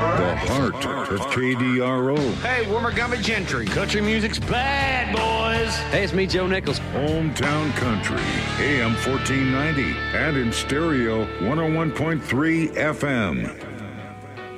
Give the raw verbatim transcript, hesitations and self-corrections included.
The heart of K D R O. Hey, we're Montgomery Gentry. Country music's bad, boys. Hey, it's me, Joe Nichols. Hometown Country, A M fourteen ninety, and in stereo, one oh one point three F M.